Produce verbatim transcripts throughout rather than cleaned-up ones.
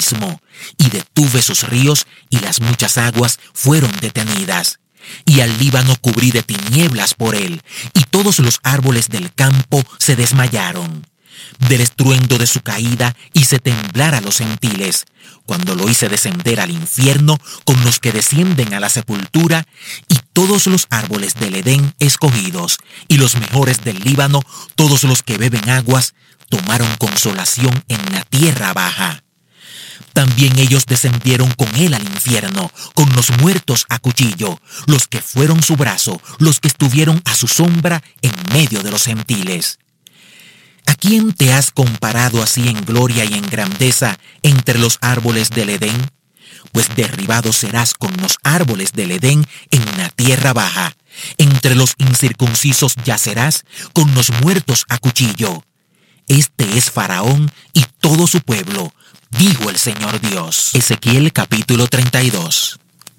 abismo, y detuve sus ríos, y las muchas aguas fueron detenidas. Y al Líbano cubrí de tinieblas por él, y todos los árboles del campo se desmayaron. Del estruendo de su caída hice temblar a los gentiles, cuando lo hice descender al infierno con los que descienden a la sepultura, y todos los árboles del Edén escogidos, y los mejores del Líbano, todos los que beben aguas, tomaron consolación en la tierra baja. También ellos descendieron con él al infierno, con los muertos a cuchillo, los que fueron su brazo, los que estuvieron a su sombra en medio de los gentiles. ¿A quién te has comparado así en gloria y en grandeza entre los árboles del Edén? Pues derribado serás con los árboles del Edén en la tierra baja. Entre los incircuncisos yacerás con los muertos a cuchillo. Este es Faraón y todo su pueblo, dijo el Señor Dios. Ezequiel capítulo treinta y dos.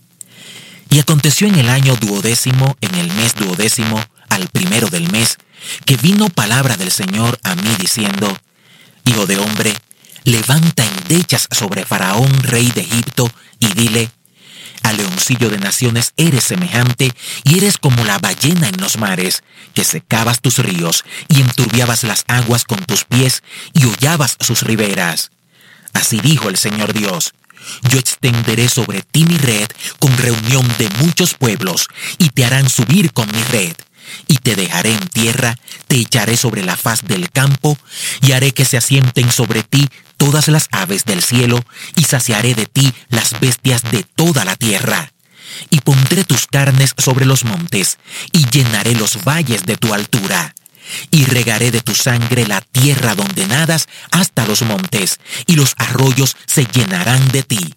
Y aconteció en el año duodécimo, en el mes duodécimo, al primero del mes, que vino palabra del Señor a mí diciendo: Hijo de hombre, levanta endechas sobre Faraón, rey de Egipto, y dile: a leoncillo de naciones eres semejante, y eres como la ballena en los mares, que secabas tus ríos, y enturbiabas las aguas con tus pies, y hollabas sus riberas. Así dijo el Señor Dios: yo extenderé sobre ti mi red con reunión de muchos pueblos, y te harán subir con mi red. Y te dejaré en tierra, te echaré sobre la faz del campo, y haré que se asienten sobre ti todas las aves del cielo, y saciaré de ti las bestias de toda la tierra. Y pondré tus carnes sobre los montes, y llenaré los valles de tu altura. Y regaré de tu sangre la tierra donde nadas hasta los montes, y los arroyos se llenarán de ti.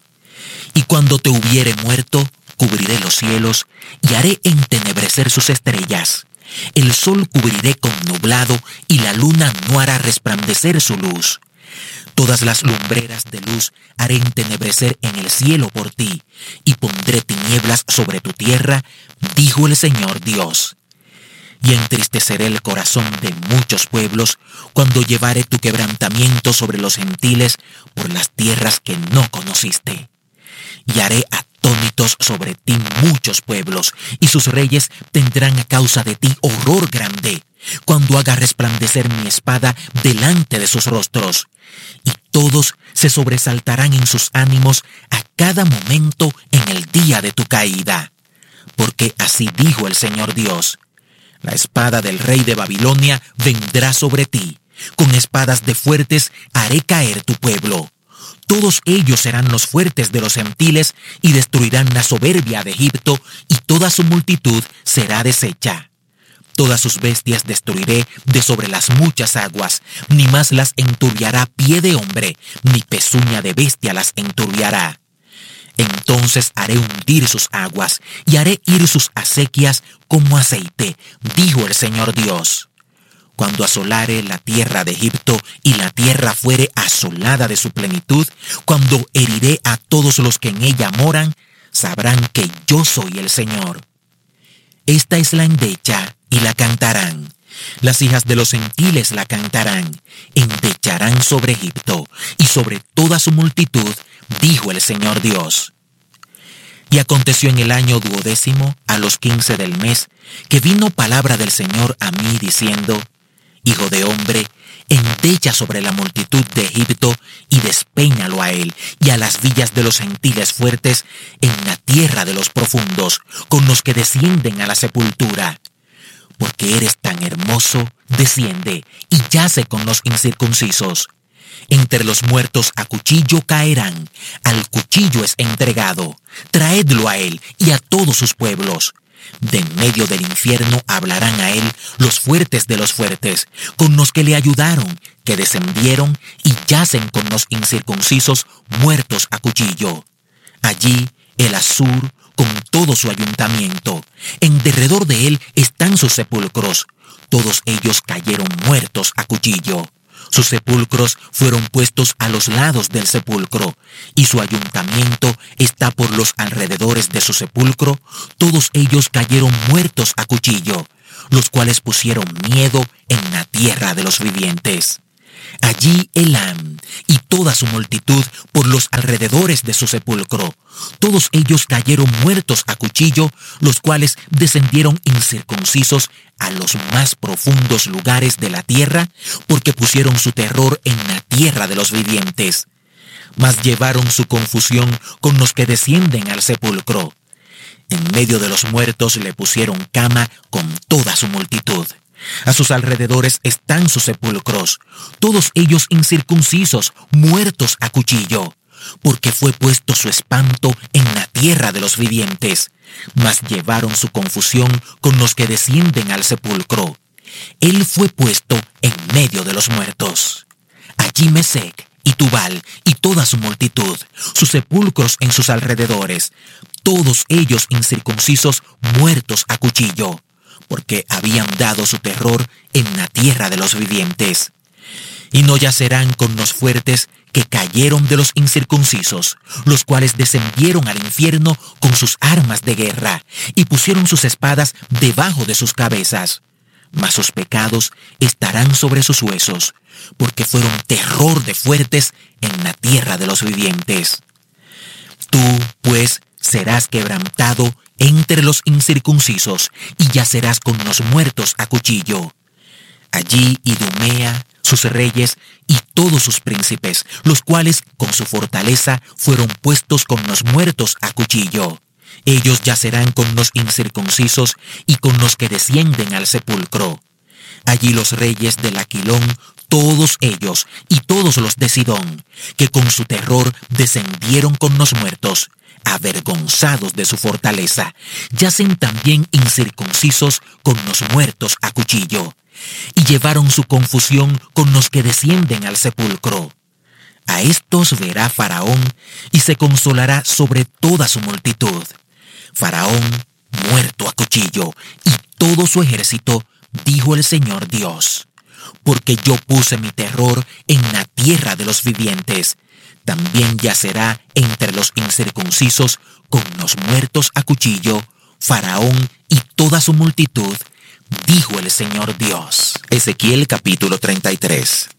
Y cuando te hubiere muerto, cubriré los cielos, y haré entenebrecer sus estrellas. El sol cubriré con nublado, y la luna no hará resplandecer su luz. Todas las lumbreras de luz haré entenebrecer en el cielo por ti, y pondré tinieblas sobre tu tierra, dijo el Señor Dios. Y entristeceré el corazón de muchos pueblos cuando llevare tu quebrantamiento sobre los gentiles por las tierras que no conociste. Y haré atónitos sobre ti muchos pueblos, y sus reyes tendrán a causa de ti horror grande, cuando haga resplandecer mi espada delante de sus rostros. Y todos se sobresaltarán en sus ánimos a cada momento en el día de tu caída. Porque así dijo el Señor Dios: la espada del rey de Babilonia vendrá sobre ti, con espadas de fuertes haré caer tu pueblo. Todos ellos serán los fuertes de los gentiles, y destruirán la soberbia de Egipto, y toda su multitud será deshecha. Todas sus bestias destruiré de sobre las muchas aguas, ni más las enturbiará pie de hombre, ni pezuña de bestia las enturbiará. Entonces haré hundir sus aguas, y haré ir sus acequias como aceite, dijo el Señor Dios. Cuando asolare la tierra de Egipto, y la tierra fuere asolada de su plenitud, cuando heriré a todos los que en ella moran, sabrán que yo soy el Señor. Esta es la endecha, y la cantarán. Las hijas de los gentiles la cantarán, endecharán sobre Egipto, y sobre toda su multitud, dijo el Señor Dios. Y aconteció en el año duodécimo, a los quince del mes, que vino palabra del Señor a mí diciendo: Hijo de hombre, endecha sobre la multitud de Egipto, y despéñalo a él, y a las villas de los gentiles fuertes, en la tierra de los profundos, con los que descienden a la sepultura. Porque eres tan hermoso, desciende, y yace con los incircuncisos. Entre los muertos a cuchillo caerán, al cuchillo es entregado. Traedlo a él y a todos sus pueblos. De en medio del infierno hablarán a él los fuertes de los fuertes, con los que le ayudaron, que descendieron y yacen con los incircuncisos muertos a cuchillo. Allí el Asur con todo su ayuntamiento, en derredor de él están sus sepulcros. Todos ellos cayeron muertos a cuchillo. Sus sepulcros fueron puestos a los lados del sepulcro, y su ayuntamiento está por los alrededores de su sepulcro. Todos ellos cayeron muertos a cuchillo, los cuales pusieron miedo en la tierra de los vivientes. Allí Elam y toda su multitud por los alrededores de su sepulcro. Todos ellos cayeron muertos a cuchillo, los cuales descendieron incircuncisos a los más profundos lugares de la tierra, porque pusieron su terror en la tierra de los vivientes. Mas llevaron su confusión con los que descienden al sepulcro. En medio de los muertos le pusieron cama con toda su multitud. A sus alrededores están sus sepulcros, todos ellos incircuncisos, muertos a cuchillo, porque fue puesto su espanto en la tierra de los vivientes. Mas llevaron su confusión con los que descienden al sepulcro. Él fue puesto en medio de los muertos. Allí Mesec y Tubal y toda su multitud, sus sepulcros en sus alrededores, todos ellos incircuncisos, muertos a cuchillo, porque habían dado su terror en la tierra de los vivientes. Y no yacerán con los fuertes que cayeron de los incircuncisos, los cuales descendieron al infierno con sus armas de guerra, y pusieron sus espadas debajo de sus cabezas. Mas sus pecados estarán sobre sus huesos, porque fueron terror de fuertes en la tierra de los vivientes. Tú, pues, serás quebrantado entre los incircuncisos, y yacerás con los muertos a cuchillo. Allí Idumea, sus reyes y todos sus príncipes, los cuales con su fortaleza fueron puestos con los muertos a cuchillo. Ellos yacerán con los incircuncisos y con los que descienden al sepulcro. Allí los reyes del Aquilón, todos ellos y todos los de Sidón, que con su terror descendieron con los muertos, avergonzados de su fortaleza, yacen también incircuncisos con los muertos a cuchillo, y llevaron su confusión con los que descienden al sepulcro. A estos verá Faraón y se consolará sobre toda su multitud. Faraón muerto a cuchillo y todo su ejército, dijo el Señor Dios, porque yo puse mi terror en la tierra de los vivientes. También yacerá entre los incircuncisos con los muertos a cuchillo, Faraón y toda su multitud, dijo el Señor Dios. Ezequiel capítulo treinta y tres.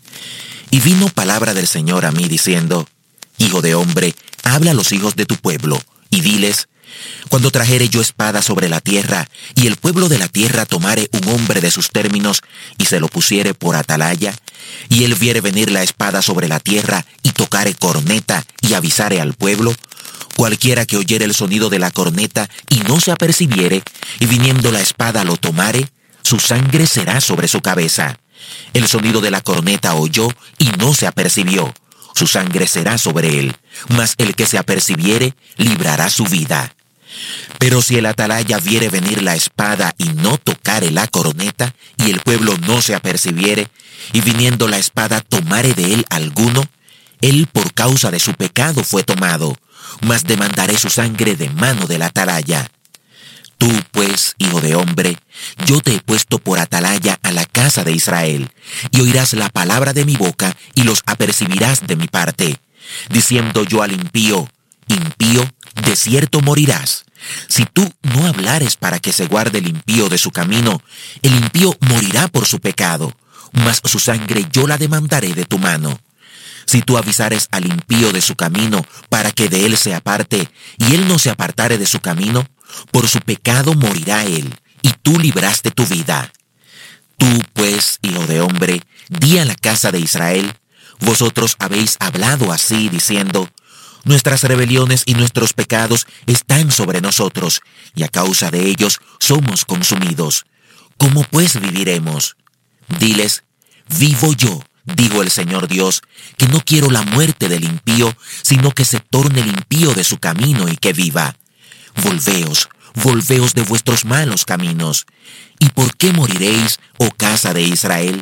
Y vino palabra del Señor a mí diciendo: Hijo de hombre, habla a los hijos de tu pueblo, y diles: Cuando trajere yo espada sobre la tierra, y el pueblo de la tierra tomare un hombre de sus términos, y se lo pusiere por atalaya, y él viere venir la espada sobre la tierra, y tocare corneta, y avisare al pueblo, cualquiera que oyere el sonido de la corneta, y no se apercibiere, y viniendo la espada lo tomare, su sangre será sobre su cabeza. El sonido de la corneta oyó, y no se apercibió, su sangre será sobre él, mas el que se apercibiere, librará su vida. Pero si el atalaya viere venir la espada y no tocare la corneta, y el pueblo no se apercibiere, y viniendo la espada tomare de él alguno, él por causa de su pecado fue tomado, mas demandaré su sangre de mano del atalaya. Tú, pues, hijo de hombre, yo te he puesto por atalaya a la casa de Israel, y oirás la palabra de mi boca, y los apercibirás de mi parte, diciendo yo al impío: Impío, de cierto morirás. Si tú no hablares para que se guarde el impío de su camino, el impío morirá por su pecado, mas su sangre yo la demandaré de tu mano. Si tú avisares al impío de su camino para que de él se aparte, y él no se apartare de su camino, por su pecado morirá él, y tú libraste tu vida. Tú, pues, hijo de hombre, di a la casa de Israel: Vosotros habéis hablado así, diciendo: Nuestras rebeliones y nuestros pecados están sobre nosotros, y a causa de ellos somos consumidos. ¿Cómo pues viviremos? Diles: Vivo yo, digo el Señor Dios, que no quiero la muerte del impío, sino que se torne el impío de su camino y que viva. Volveos, volveos de vuestros malos caminos. ¿Y por qué moriréis, oh casa de Israel?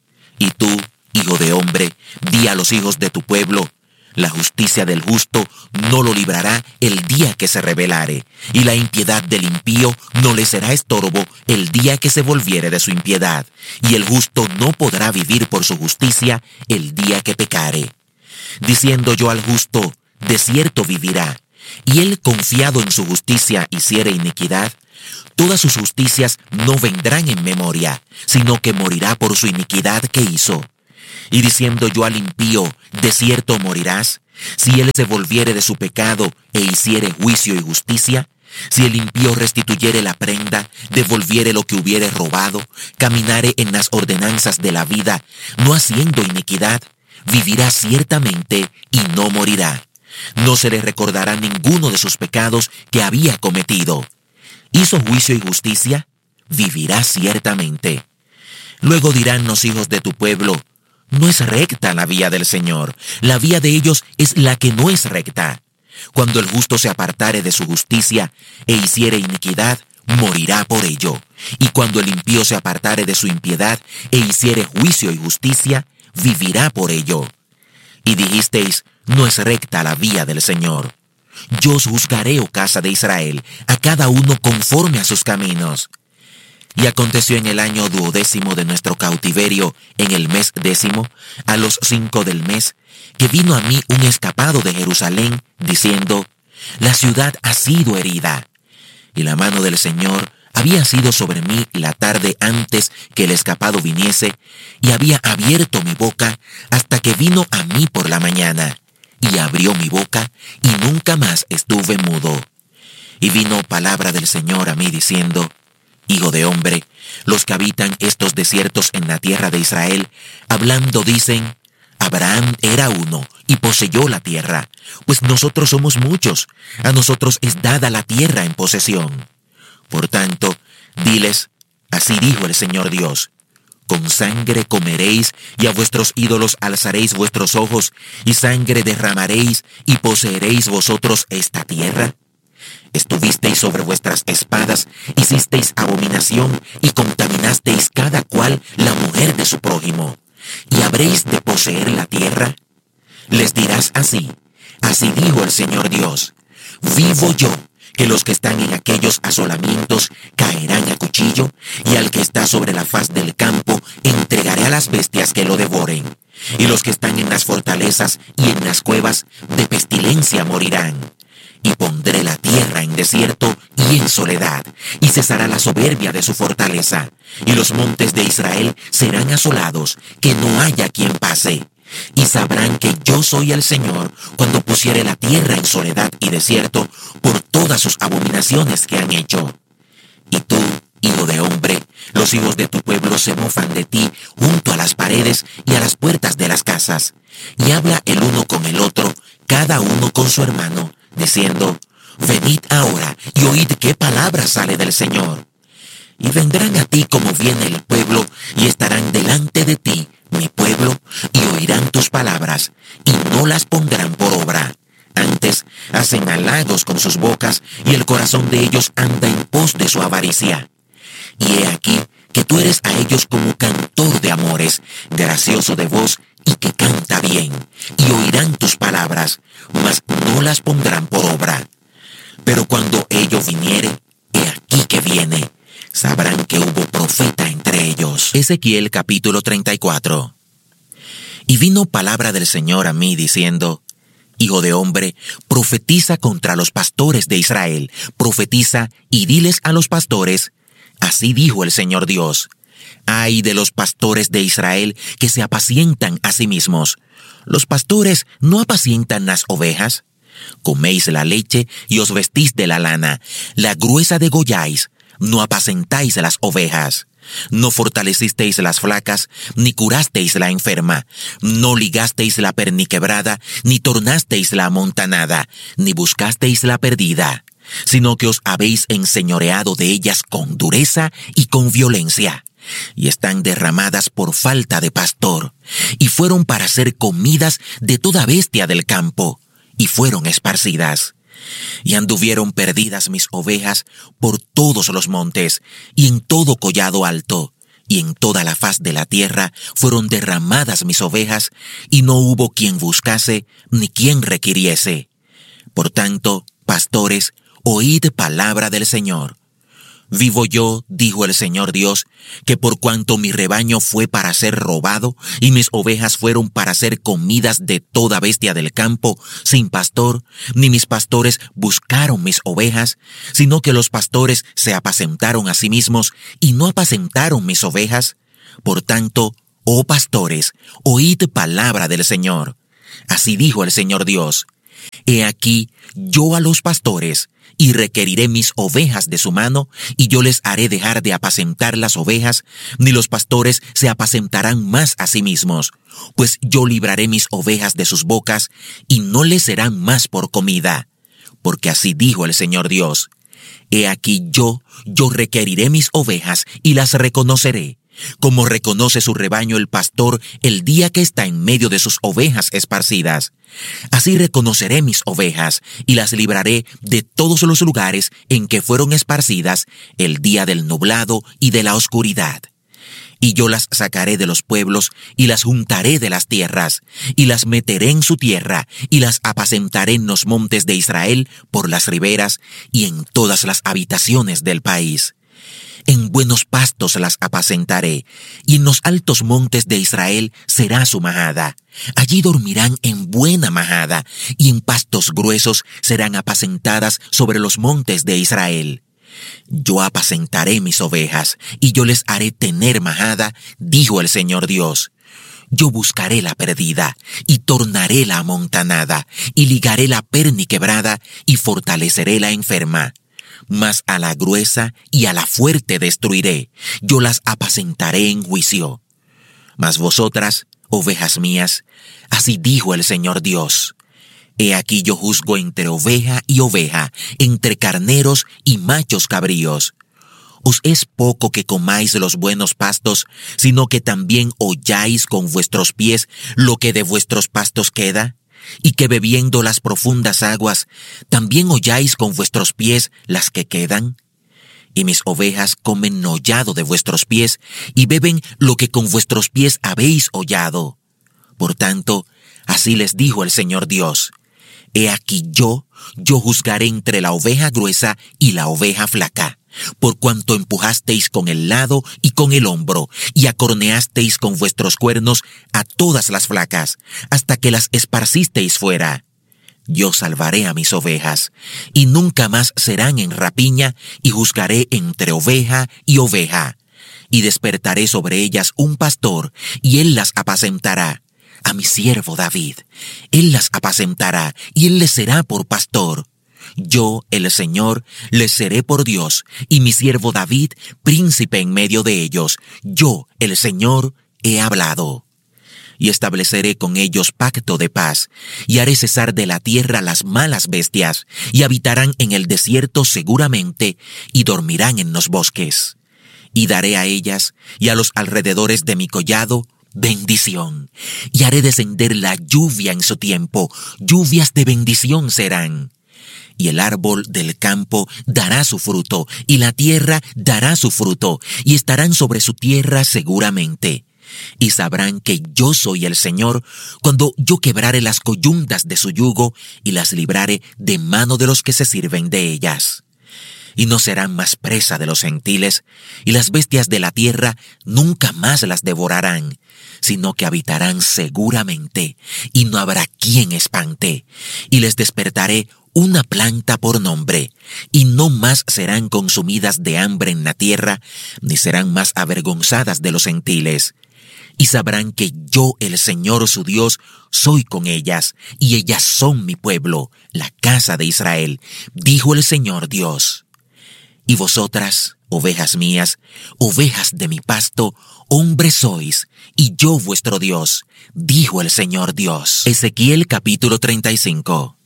Y tú, hijo de hombre, di a los hijos de tu pueblo: La justicia del justo no lo librará el día que se rebelare, y la impiedad del impío no le será estorbo el día que se volviere de su impiedad, y el justo no podrá vivir por su justicia el día que pecare. Diciendo yo al justo: De cierto vivirá, y él confiado en su justicia hiciere iniquidad, todas sus justicias no vendrán en memoria, sino que morirá por su iniquidad que hizo. Y diciendo yo al impío, de cierto morirás, si él se volviere de su pecado e hiciere juicio y justicia, si el impío restituyere la prenda, devolviere lo que hubiere robado, caminare en las ordenanzas de la vida, no haciendo iniquidad, vivirá ciertamente y no morirá. No se le recordará ninguno de sus pecados que había cometido. ¿Hizo juicio y justicia? Vivirá ciertamente. Luego dirán los hijos de tu pueblo, no es recta la vía del Señor, la vía de ellos es la que no es recta. Cuando el justo se apartare de su justicia e hiciere iniquidad, morirá por ello. Y cuando el impío se apartare de su impiedad e hiciere juicio y justicia, vivirá por ello. Y dijisteis, no es recta la vía del Señor. Yo os juzgaré, oh casa de Israel, a cada uno conforme a sus caminos. Y aconteció en el año duodécimo de nuestro cautiverio, en el mes décimo, a los cinco del mes, que vino a mí un escapado de Jerusalén, diciendo, la ciudad ha sido herida. Y la mano del Señor había sido sobre mí la tarde antes que el escapado viniese, y había abierto mi boca hasta que vino a mí por la mañana, y abrió mi boca, y nunca más estuve mudo. Y vino palabra del Señor a mí diciendo, Hijo de hombre, los que habitan estos desiertos en la tierra de Israel, hablando dicen, Abraham era uno y poseyó la tierra, pues nosotros somos muchos, a nosotros es dada la tierra en posesión. Por tanto, diles, así dijo el Señor Dios, con sangre comeréis y a vuestros ídolos alzaréis vuestros ojos, y sangre derramaréis y poseeréis vosotros esta tierra. Estuvisteis sobre vuestras espadas, hicisteis abominación y contaminasteis cada cual la mujer de su prójimo, y habréis de poseer la tierra. Les dirás así, así dijo el Señor Dios, vivo yo, que los que están en aquellos asolamientos caerán a cuchillo, y al que está sobre la faz del campo entregaré a las bestias que lo devoren, y los que están en las fortalezas y en las cuevas de pestilencia morirán. Y pondré la tierra en desierto y en soledad, y cesará la soberbia de su fortaleza, y los montes de Israel serán asolados, que no haya quien pase. Y sabrán que yo soy el Señor cuando pusiere la tierra en soledad y desierto por todas sus abominaciones que han hecho. Y tú, hijo de hombre, los hijos de tu pueblo se mofan de ti junto a las paredes y a las puertas de las casas, y habla el uno con el otro, cada uno con su hermano, diciendo, venid ahora y oíd qué palabra sale del Señor. Y vendrán a ti como viene el pueblo, y estarán delante de ti, mi pueblo, y oirán tus palabras, y no las pondrán por obra. Antes hacen halagos con sus bocas, y el corazón de ellos anda en pos de su avaricia. Y he aquí que tú eres a ellos como cantor de amores, gracioso de voz, y que canta bien, y oirán tus palabras, mas no las pondrán por obra. Pero cuando ello viniere, he aquí que viene, sabrán que hubo profeta entre ellos. Ezequiel capítulo treinta y cuatro. Y vino palabra del Señor a mí diciendo, Hijo de hombre, profetiza contra los pastores de Israel, profetiza y diles a los pastores, así dijo el Señor Dios, ay de los pastores de Israel que se apacientan a sí mismos. ¿Los pastores no apacientan las ovejas? Coméis la leche y os vestís de la lana, la gruesa degolláis, no apacentáis las ovejas. No fortalecisteis las flacas, ni curasteis la enferma, no ligasteis la perniquebrada, ni tornasteis la amontanada, ni buscasteis la perdida, sino que os habéis enseñoreado de ellas con dureza y con violencia, y están derramadas por falta de pastor, y fueron para ser comidas de toda bestia del campo, y fueron esparcidas. Y anduvieron perdidas mis ovejas por todos los montes, y en todo collado alto, y en toda la faz de la tierra fueron derramadas mis ovejas, y no hubo quien buscase, ni quien requiriese. Por tanto, pastores, oíd palabra del Señor. Vivo yo, dijo el Señor Dios, que por cuanto mi rebaño fue para ser robado, y mis ovejas fueron para ser comidas de toda bestia del campo, sin pastor, ni mis pastores buscaron mis ovejas, sino que los pastores se apacentaron a sí mismos, y no apacentaron mis ovejas. Por tanto, Oh pastores, oíd palabra del Señor. Así dijo el Señor Dios: He aquí, yo a los pastores, y requeriré mis ovejas de su mano, y yo les haré dejar de apacentar las ovejas, ni los pastores se apacentarán más a sí mismos, pues yo libraré mis ovejas de sus bocas, y no les serán más por comida. Porque así dijo el Señor Dios: He aquí yo, yo requeriré mis ovejas, y las reconoceré, como reconoce su rebaño el pastor el día que está en medio de sus ovejas esparcidas. Así reconoceré mis ovejas, y las libraré de todos los lugares en que fueron esparcidas el día del nublado y de la oscuridad. Y yo las sacaré de los pueblos, y las juntaré de las tierras, y las meteré en su tierra, y las apacentaré en los montes de Israel, por las riberas, y en todas las habitaciones del país. En buenos pastos las apacentaré, y en los altos montes de Israel será su majada. Allí dormirán en buena majada, y en pastos gruesos serán apacentadas sobre los montes de Israel. Yo apacentaré mis ovejas, y yo les haré tener majada, dijo el Señor Dios. Yo buscaré la perdida, y tornaré la amontonada, y ligaré la perniquebrada, y fortaleceré la enferma. Mas a la gruesa y a la fuerte destruiré, yo las apacentaré en juicio. Mas vosotras, ovejas mías, así dijo el Señor Dios: He aquí yo juzgo entre oveja y oveja, entre carneros y machos cabríos. ¿Os es poco que comáis los buenos pastos, sino que también holláis con vuestros pies lo que de vuestros pastos queda? Y que bebiendo las profundas aguas, también holláis con vuestros pies las que quedan. Y mis ovejas comen hollado de vuestros pies, y beben lo que con vuestros pies habéis hollado. Por tanto, así les dijo el Señor Dios: He aquí yo, yo juzgaré entre la oveja gruesa y la oveja flaca, por cuanto empujasteis con el lado y con el hombro, y acorneasteis con vuestros cuernos a todas las flacas, hasta que las esparcisteis fuera. Yo salvaré a mis ovejas, y nunca más serán en rapiña, y juzgaré entre oveja y oveja. Y despertaré sobre ellas un pastor, y él las apacentará. A mi siervo David, él las apacentará, y él les será por pastor. Yo, el Señor, les seré por Dios, y mi siervo David, príncipe en medio de ellos. Yo, el Señor, he hablado. Y estableceré con ellos pacto de paz, y haré cesar de la tierra las malas bestias, y habitarán en el desierto seguramente, y dormirán en los bosques. Y daré a ellas, y a los alrededores de mi collado, bendición, y haré descender la lluvia en su tiempo, lluvias de bendición serán. Y el árbol del campo dará su fruto, y la tierra dará su fruto, y estarán sobre su tierra seguramente. Y sabrán que yo soy el Señor, cuando yo quebrare las coyundas de su yugo, y las librare de mano de los que se sirven de ellas. Y no serán más presa de los gentiles, y las bestias de la tierra nunca más las devorarán, sino que habitarán seguramente, y no habrá quien espante. Y les despertaré una planta por nombre, y no más serán consumidas de hambre en la tierra, ni serán más avergonzadas de los gentiles. Y sabrán que yo, el Señor su Dios, soy con ellas, y ellas son mi pueblo, la casa de Israel, dijo el Señor Dios. Y vosotras, ovejas mías, ovejas de mi pasto, hombres sois, y yo vuestro Dios, dijo el Señor Dios. Ezequiel capítulo treinta y cinco.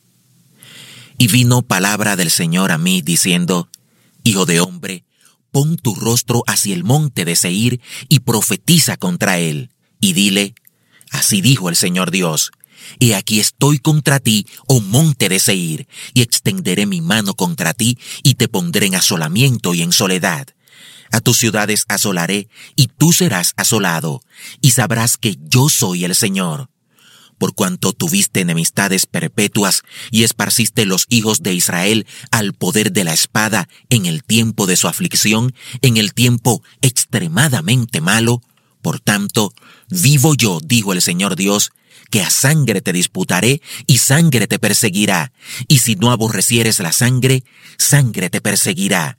Y vino palabra del Señor a mí, diciendo: Hijo de hombre, pon tu rostro hacia el monte de Seir, y profetiza contra él, y dile: Así dijo el Señor Dios: He aquí estoy contra ti, oh monte de Seir, y extenderé mi mano contra ti, y te pondré en asolamiento y en soledad. A tus ciudades asolaré, y tú serás asolado, y sabrás que yo soy el Señor. Por cuanto tuviste enemistades perpetuas, y esparciste los hijos de Israel al poder de la espada en el tiempo de su aflicción, en el tiempo extremadamente malo, por tanto, vivo yo, dijo el Señor Dios, que a sangre te disputaré, y sangre te perseguirá, y si no aborrecieres la sangre, sangre te perseguirá.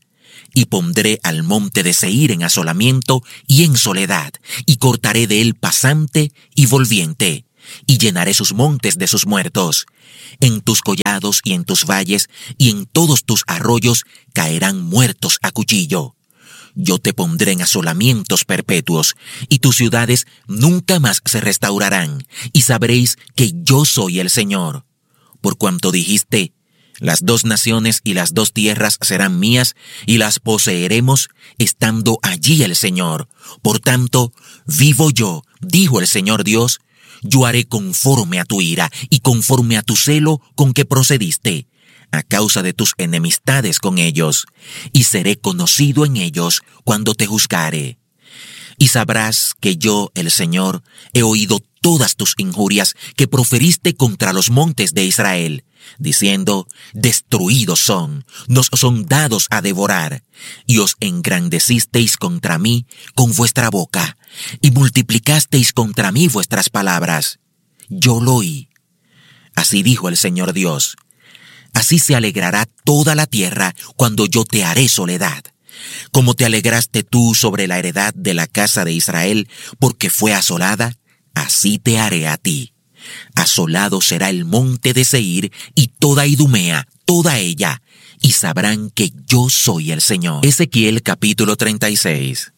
Y pondré al monte de Seir en asolamiento y en soledad, y cortaré de él pasante y volviente, y llenaré sus montes de sus muertos. En tus collados y en tus valles y en todos tus arroyos caerán muertos a cuchillo. Yo te pondré en asolamientos perpetuos, y tus ciudades nunca más se restaurarán, y sabréis que yo soy el Señor. Por cuanto dijiste, las dos naciones y las dos tierras serán mías, y las poseeremos, estando allí el Señor. Por tanto, vivo yo, dijo el Señor Dios, yo haré conforme a tu ira, y conforme a tu celo con que procediste, a causa de tus enemistades con ellos, y seré conocido en ellos cuando te juzgare. Y sabrás que yo, el Señor, he oído todas tus injurias que proferiste contra los montes de Israel, diciendo, destruidos son, nos son dados a devorar, y os engrandecisteis contra mí con vuestra boca, y multiplicasteis contra mí vuestras palabras. Yo lo oí. Así dijo el Señor Dios. Así se alegrará toda la tierra cuando yo te haré soledad. Como te alegraste tú sobre la heredad de la casa de Israel, porque fue asolada, así te haré a ti. Asolado será el monte de Seir y toda Idumea, toda ella, y sabrán que yo soy el Señor. Ezequiel capítulo treinta y seis.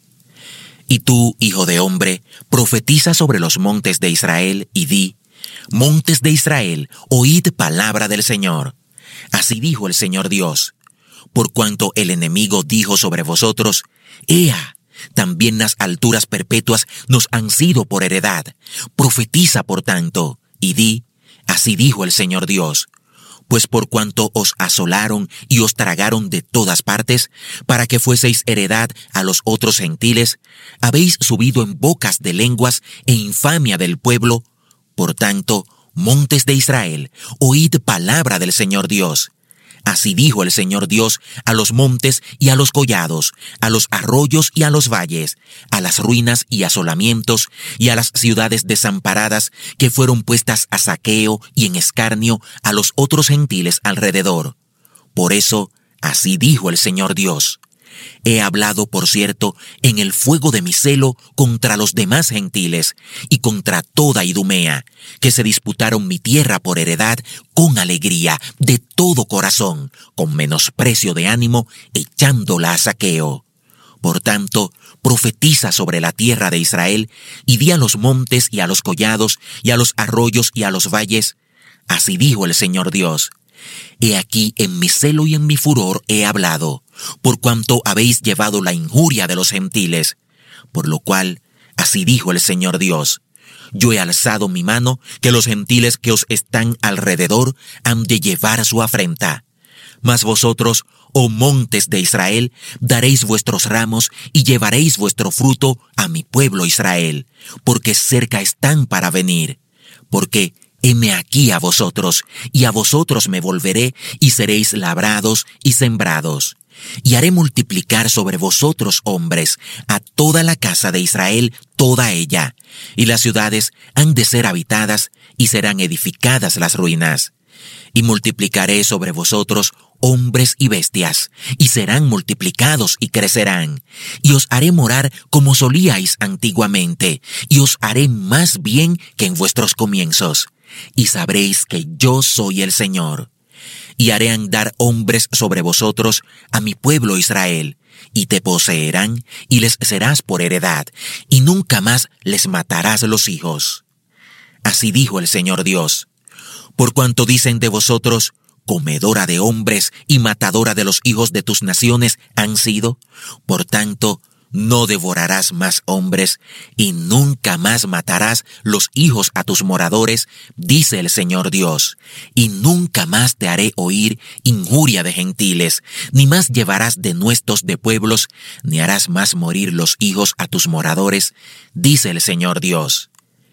Y tú, hijo de hombre, profetiza sobre los montes de Israel y di, montes de Israel, oíd palabra del Señor. Así dijo el Señor Dios. Por cuanto el enemigo dijo sobre vosotros, ea, también las alturas perpetuas nos han sido por heredad. Profetiza, por tanto, y di, así dijo el Señor Dios. Pues por cuanto os asolaron y os tragaron de todas partes, para que fueseis heredad a los otros gentiles, habéis subido en bocas de lenguas e infamia del pueblo. Por tanto, montes de Israel, oíd palabra del Señor Dios. Así dijo el Señor Dios a los montes y a los collados, a los arroyos y a los valles, a las ruinas y asolamientos, y a las ciudades desamparadas que fueron puestas a saqueo y en escarnio a los otros gentiles alrededor. Por eso, así dijo el Señor Dios. He hablado, por cierto, en el fuego de mi celo contra los demás gentiles y contra toda Idumea, que se disputaron mi tierra por heredad con alegría, de todo corazón, con menosprecio de ánimo, echándola a saqueo. Por tanto, profetiza sobre la tierra de Israel y di a los montes y a los collados y a los arroyos y a los valles, así dijo el Señor Dios. He aquí en mi celo y en mi furor he hablado, por cuanto habéis llevado la injuria de los gentiles. Por lo cual, así dijo el Señor Dios, yo he alzado mi mano, que los gentiles que os están alrededor han de llevar su afrenta. Mas vosotros, oh montes de Israel, daréis vuestros ramos y llevaréis vuestro fruto a mi pueblo Israel, porque cerca están para venir. Porque heme aquí a vosotros, y a vosotros me volveré, y seréis labrados y sembrados. Y haré multiplicar sobre vosotros hombres, a toda la casa de Israel, toda ella. Y las ciudades han de ser habitadas, y serán edificadas las ruinas. Y multiplicaré sobre vosotros hombres y bestias, y serán multiplicados y crecerán. Y os haré morar como solíais antiguamente, y os haré más bien que en vuestros comienzos. Y sabréis que yo soy el Señor. Y haré andar hombres sobre vosotros a mi pueblo Israel, y te poseerán, y les serás por heredad, y nunca más les matarás los hijos. Así dijo el Señor Dios. Por cuanto dicen de vosotros, comedora de hombres y matadora de los hijos de tus naciones han sido, por tanto, no devorarás más hombres, y nunca más matarás los hijos a tus moradores, dice el Señor Dios, y nunca más te haré oír injuria de gentiles, ni más llevarás denuestos de pueblos, ni harás más morir los hijos a tus moradores, dice el Señor Dios.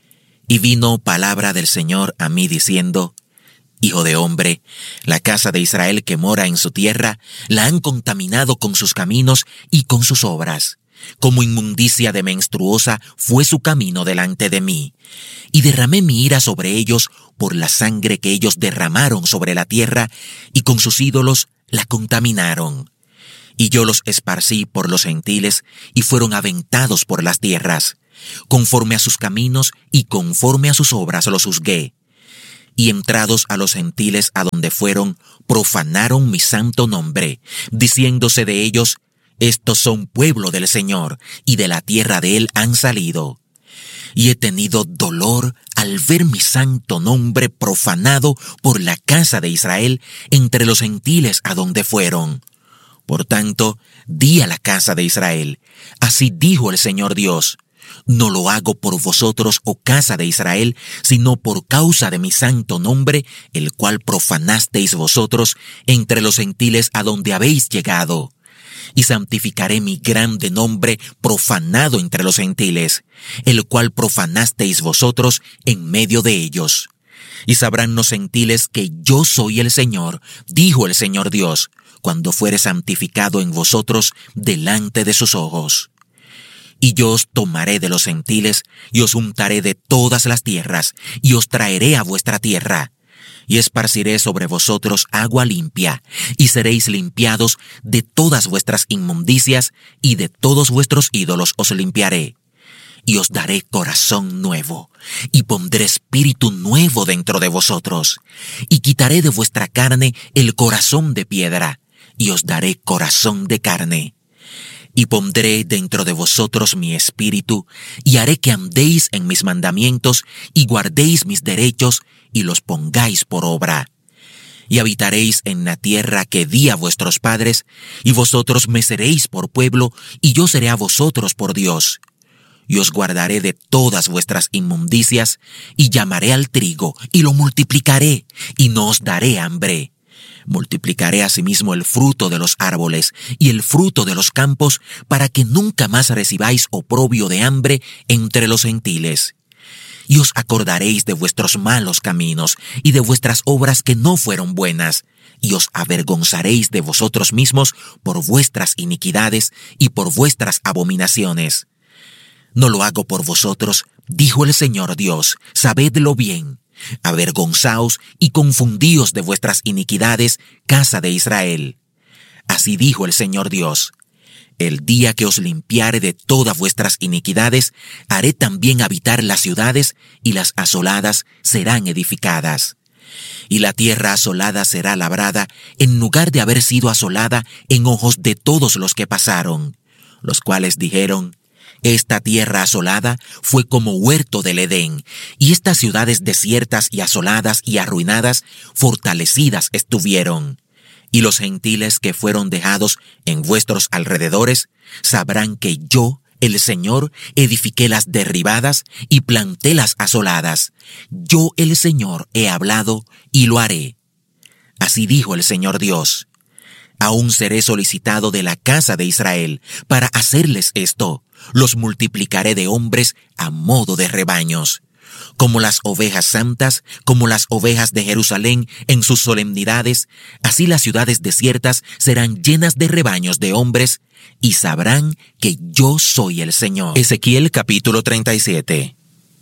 Y vino palabra del Señor a mí diciendo, Hijo de hombre, la casa de Israel que mora en su tierra, la han contaminado con sus caminos y con sus obras. Como inmundicia de menstruosa fue su camino delante de mí, y derramé mi ira sobre ellos por la sangre que ellos derramaron sobre la tierra, y con sus ídolos la contaminaron. Y yo los esparcí por los gentiles, y fueron aventados por las tierras. Conforme a sus caminos y conforme a sus obras los juzgué. Y entrados a los gentiles a donde fueron, profanaron mi santo nombre, diciéndose de ellos: estos son pueblo del Señor, y de la tierra de él han salido. Y he tenido dolor al ver mi santo nombre profanado por la casa de Israel entre los gentiles a donde fueron. Por tanto, di a la casa de Israel: así dijo el Señor Dios: no lo hago por vosotros, oh casa de Israel, sino por causa de mi santo nombre, el cual profanasteis vosotros entre los gentiles a donde habéis llegado. Y santificaré mi grande nombre profanado entre los gentiles, el cual profanasteis vosotros en medio de ellos. Y sabrán los gentiles que yo soy el Señor, dijo el Señor Dios, cuando fuere santificado en vosotros delante de sus ojos. Y yo os tomaré de los gentiles, y os juntaré de todas las tierras, y os traeré a vuestra tierra. Y esparciré sobre vosotros agua limpia, y seréis limpiados de todas vuestras inmundicias, y de todos vuestros ídolos os limpiaré. Y os daré corazón nuevo, y pondré espíritu nuevo dentro de vosotros, y quitaré de vuestra carne el corazón de piedra, y os daré corazón de carne. Y pondré dentro de vosotros mi espíritu, y haré que andéis en mis mandamientos, y guardéis mis derechos, y los pongáis por obra. Y habitaréis en la tierra que di a vuestros padres, y vosotros me seréis por pueblo, y yo seré a vosotros por Dios. Y os guardaré de todas vuestras inmundicias, y llamaré al trigo, y lo multiplicaré, y no os daré hambre. Multiplicaré asimismo el fruto de los árboles y el fruto de los campos, para que nunca más recibáis oprobio de hambre entre los gentiles. Y os acordaréis de vuestros malos caminos y de vuestras obras que no fueron buenas, y os avergonzaréis de vosotros mismos por vuestras iniquidades y por vuestras abominaciones. No lo hago por vosotros, dijo el Señor Dios, sabedlo bien. Avergonzaos y confundíos de vuestras iniquidades, casa de Israel. Así dijo el Señor Dios: el día que os limpiare de todas vuestras iniquidades, haré también habitar las ciudades, y las asoladas serán edificadas. Y la tierra asolada será labrada, en lugar de haber sido asolada en ojos de todos los que pasaron, los cuales dijeron: esta tierra asolada fue como huerto del Edén, y estas ciudades desiertas y asoladas y arruinadas, fortalecidas estuvieron. Y los gentiles que fueron dejados en vuestros alrededores sabrán que yo, el Señor, edifiqué las derribadas y planté las asoladas. Yo, el Señor, he hablado y lo haré. Así dijo el Señor Dios: aún seré solicitado de la casa de Israel para hacerles esto. Los multiplicaré de hombres a modo de rebaños. Como las ovejas santas, como las ovejas de Jerusalén en sus solemnidades, así las ciudades desiertas serán llenas de rebaños de hombres, y sabrán que yo soy el Señor. Ezequiel capítulo treinta y siete.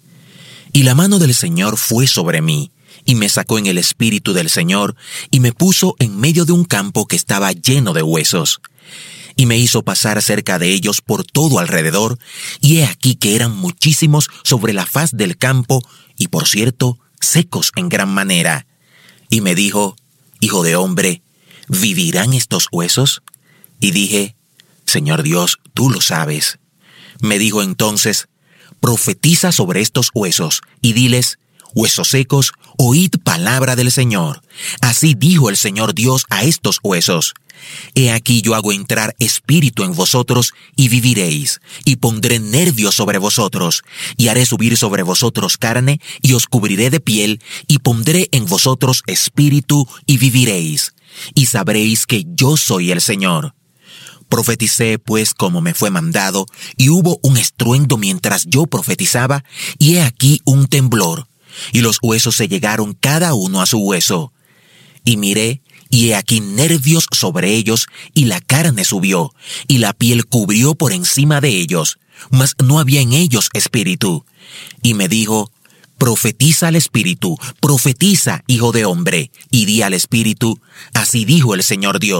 Y la mano del Señor fue sobre mí, y me sacó en el espíritu del Señor, y me puso en medio de un campo que estaba lleno de huesos. Y me hizo pasar cerca de ellos por todo alrededor, y he aquí que eran muchísimos sobre la faz del campo, y por cierto, secos en gran manera. Y me dijo: hijo de hombre, ¿vivirán estos huesos? Y dije: Señor Dios, tú lo sabes. Me dijo entonces: profetiza sobre estos huesos, y diles: huesos secos, oíd palabra del Señor. Así dijo el Señor Dios a estos huesos: he aquí yo hago entrar espíritu en vosotros, y viviréis, y pondré nervios sobre vosotros, y haré subir sobre vosotros carne, y os cubriré de piel, y pondré en vosotros espíritu, y viviréis, y sabréis que yo soy el Señor. Profeticé pues como me fue mandado, y hubo un estruendo mientras yo profetizaba, y he aquí un temblor, y los huesos se llegaron cada uno a su hueso. Y miré, y he aquí nervios sobre ellos, y la carne subió, y la piel cubrió por encima de ellos, mas no había en ellos espíritu. Y me dijo: profetiza al espíritu, profetiza, hijo de hombre, y di al espíritu: así dijo el Señor Dios: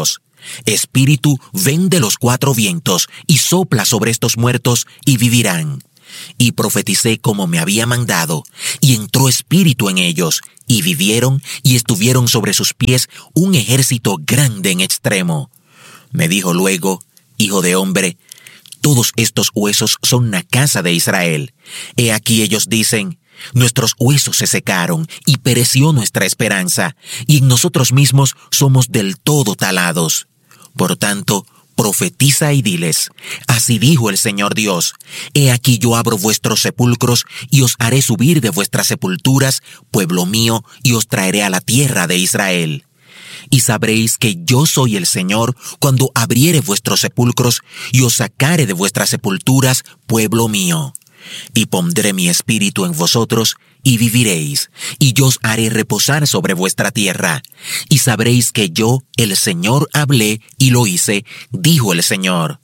Espíritu, ven de los cuatro vientos y sopla sobre estos muertos y vivirán. Y profeticé como me había mandado, y entró espíritu en ellos, y vivieron, y estuvieron sobre sus pies un ejército grande en extremo. Me dijo luego: Hijo de hombre, todos estos huesos son la casa de Israel. He aquí ellos dicen: nuestros huesos se secaron, y pereció nuestra esperanza, y en nosotros mismos somos del todo talados. Por tanto, profetiza y diles: así dijo el Señor Dios: he aquí yo abro vuestros sepulcros, y os haré subir de vuestras sepulturas, pueblo mío, y os traeré a la tierra de Israel. Y sabréis que yo soy el Señor, cuando abriere vuestros sepulcros, y os sacare de vuestras sepulturas, pueblo mío. Y pondré mi espíritu en vosotros, y viviréis, y yo os haré reposar sobre vuestra tierra. Y sabréis que yo, el Señor, hablé y lo hice, dijo el Señor.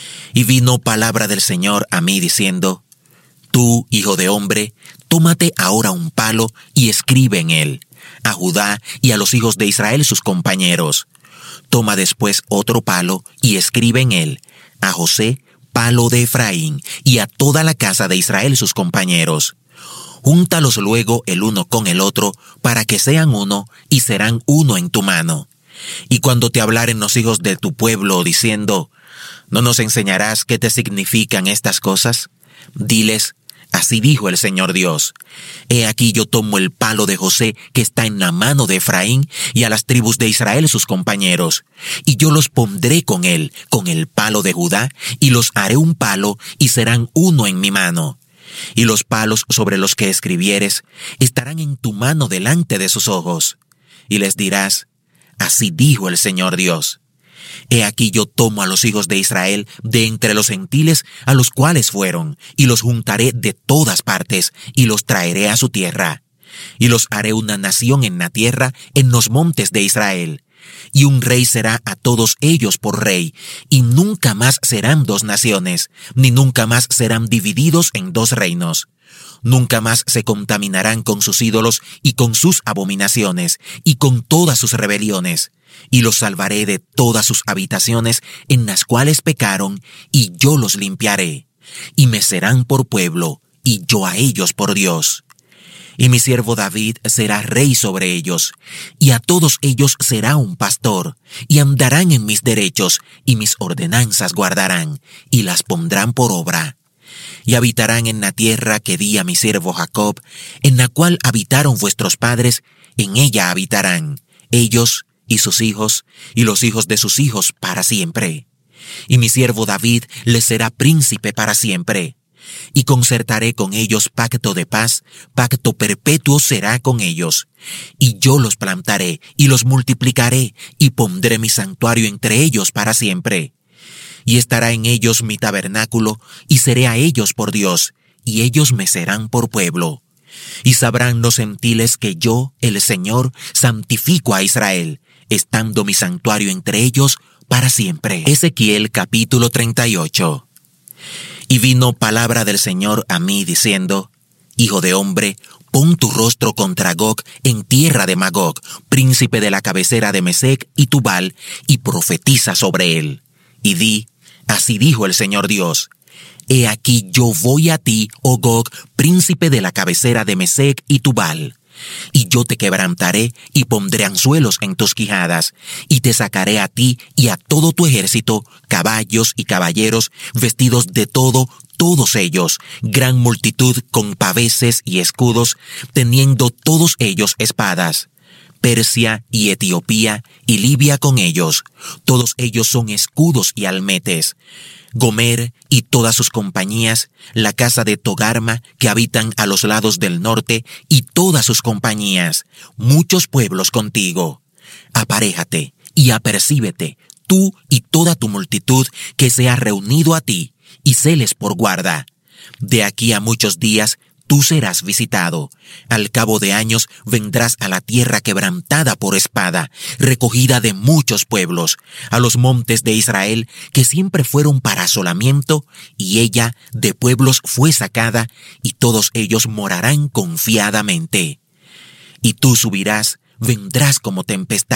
Y vino palabra del Señor a mí diciendo: Tú, hijo de hombre, tómate ahora un palo y escribe en él, a Judá y a los hijos de Israel sus compañeros. Toma después otro palo y escribe en él, a José, palo de Efraín, y a toda la casa de Israel sus compañeros. Júntalos luego el uno con el otro, para que sean uno, y serán uno en tu mano. Y cuando te hablaren los hijos de tu pueblo, diciendo: ¿no nos enseñarás qué te significan estas cosas? Diles: así dijo el Señor Dios: he aquí yo tomo el palo de José que está en la mano de Efraín, y a las tribus de Israel sus compañeros, y yo los pondré con él, con el palo de Judá, y los haré un palo, y serán uno en mi mano. Y los palos sobre los que escribieres estarán en tu mano delante de sus ojos. Y les dirás: así dijo el Señor Dios: he aquí yo tomo a los hijos de Israel de entre los gentiles a los cuales fueron, y los juntaré de todas partes, y los traeré a su tierra. Y los haré una nación en la tierra, en los montes de Israel. Y un rey será a todos ellos por rey, y nunca más serán dos naciones, ni nunca más serán divididos en dos reinos. Nunca más se contaminarán con sus ídolos y con sus abominaciones, y con todas sus rebeliones. Y los salvaré de todas sus habitaciones en las cuales pecaron, y yo los limpiaré. Y me serán por pueblo, y yo a ellos por Dios. Y mi siervo David será rey sobre ellos, y a todos ellos será un pastor, y andarán en mis derechos, y mis ordenanzas guardarán, y las pondrán por obra. Y habitarán en la tierra que di a mi siervo Jacob, en la cual habitaron vuestros padres, en ella habitarán, ellos y sus hijos, y los hijos de sus hijos para siempre. Y mi siervo David les será príncipe para siempre. Y concertaré con ellos pacto de paz, pacto perpetuo será con ellos. Y yo los plantaré, y los multiplicaré, y pondré mi santuario entre ellos para siempre. Y estará en ellos mi tabernáculo, y seré a ellos por Dios, y ellos me serán por pueblo. Y sabrán los gentiles que yo, el Señor, santifico a Israel, estando mi santuario entre ellos para siempre. Ezequiel capítulo treinta y ocho. Y vino palabra del Señor a mí diciendo: Hijo de hombre, pon tu rostro contra Gog en tierra de Magog, príncipe de la cabecera de Mesec y Tubal, y profetiza sobre él. Y di: así dijo el Señor Dios: he aquí yo voy a ti, oh Gog, príncipe de la cabecera de Mesec y Tubal. Y yo te quebrantaré y pondré anzuelos en tus quijadas, y te sacaré a ti y a todo tu ejército, caballos y caballeros, vestidos de todo, todos ellos, gran multitud con paveses y escudos, teniendo todos ellos espadas. Persia y Etiopía y Libia con ellos, todos ellos son escudos y almetes. Gomer y todas sus compañías, la casa de Togarma que habitan a los lados del norte y todas sus compañías, muchos pueblos contigo. Aparéjate y apercíbete, tú y toda tu multitud que se ha reunido a ti, y séles por guarda. De aquí a muchos días tú serás visitado. Al cabo de años vendrás a la tierra quebrantada por espada, recogida de muchos pueblos, a los montes de Israel, que siempre fueron para asolamiento, y ella de pueblos fue sacada, y todos ellos morarán confiadamente. Y tú subirás, vendrás como tempestad,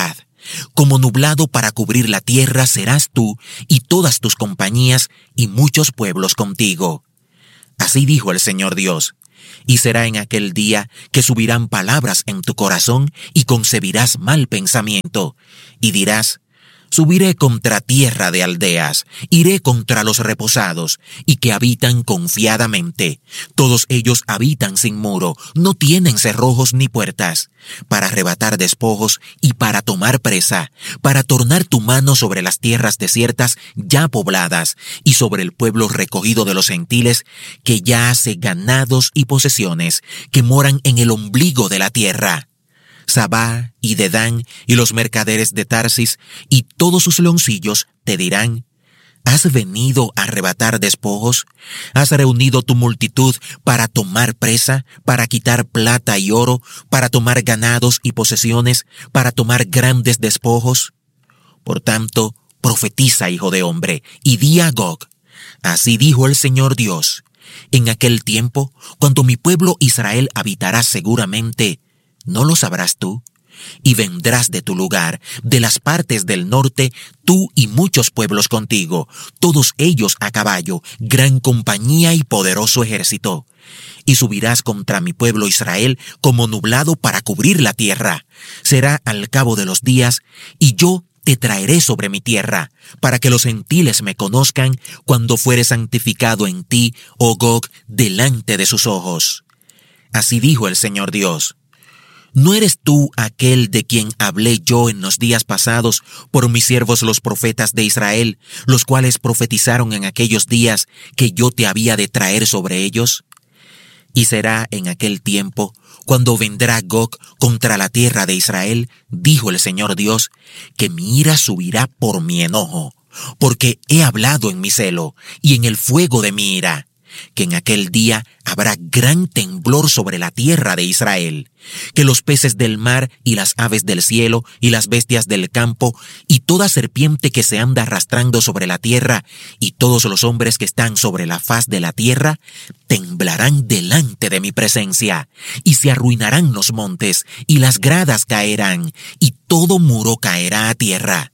Como nublado para cubrir la tierra serás tú y todas tus compañías y muchos pueblos contigo. Así dijo el Señor Dios. Y será en aquel día que subirán palabras en tu corazón y concebirás mal pensamiento, y dirás: subiré contra tierra de aldeas, iré contra los reposados, y que habitan confiadamente. Todos ellos habitan sin muro, no tienen cerrojos ni puertas, para arrebatar despojos y para tomar presa, para tornar tu mano sobre las tierras desiertas ya pobladas, y sobre el pueblo recogido de los gentiles, que ya hace ganados y posesiones, que moran en el ombligo de la tierra. Sabá y Dedán y los mercaderes de Tarsis y todos sus leoncillos te dirán: ¿has venido a arrebatar despojos? ¿Has reunido tu multitud para tomar presa, para quitar plata y oro, para tomar ganados y posesiones, para tomar grandes despojos? Por tanto, profetiza, hijo de hombre, y di a Gog: así dijo el Señor Dios: en aquel tiempo, cuando mi pueblo Israel habitará seguramente, ¿no lo sabrás tú? Y vendrás de tu lugar, de las partes del norte, tú y muchos pueblos contigo, todos ellos a caballo, gran compañía y poderoso ejército. Y subirás contra mi pueblo Israel como nublado para cubrir la tierra. Será al cabo de los días, y yo te traeré sobre mi tierra, para que los gentiles me conozcan cuando fuere santificado en ti, oh Gog, delante de sus ojos. Así dijo el Señor Dios. ¿No eres tú aquel de quien hablé yo en los días pasados por mis siervos los profetas de Israel, los cuales profetizaron en aquellos días que yo te había de traer sobre ellos? Y será en aquel tiempo, cuando vendrá Gog contra la tierra de Israel, dijo el Señor Dios, que mi ira subirá por mi enojo, porque he hablado en mi celo y en el fuego de mi ira, que en aquel día habrá gran temblor sobre la tierra de Israel, que los peces del mar y las aves del cielo y las bestias del campo y toda serpiente que se anda arrastrando sobre la tierra y todos los hombres que están sobre la faz de la tierra temblarán delante de mi presencia, y se arruinarán los montes y las gradas caerán y todo muro caerá a tierra.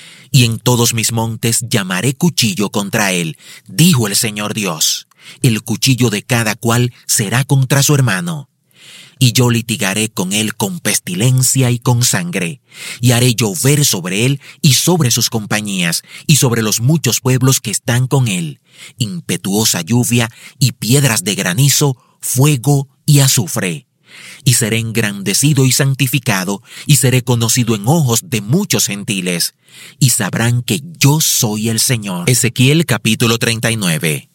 Y en todos mis montes llamaré cuchillo contra él, dijo el Señor Dios. El cuchillo de cada cual será contra su hermano. Y yo litigaré con él con pestilencia y con sangre, y haré llover sobre él y sobre sus compañías, y sobre los muchos pueblos que están con él, impetuosa lluvia y piedras de granizo, fuego y azufre. Y seré engrandecido y santificado, y seré conocido en ojos de muchos gentiles, y sabrán que yo soy el Señor. Ezequiel capítulo treinta y nueve.